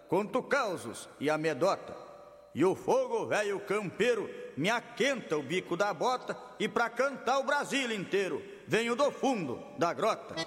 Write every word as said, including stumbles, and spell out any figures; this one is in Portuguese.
conto causos e amedota. E o fogo velho campeiro me aquenta o bico da bota, e pra cantar o Brasil inteiro venho do fundo da grota.